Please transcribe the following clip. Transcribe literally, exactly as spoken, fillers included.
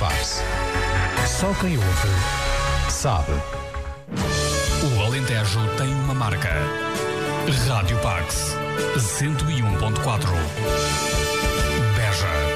Pax. Só quem ouve sabe. O Alentejo tem uma marca. Rádio Pax cento e um ponto quatro. Beja.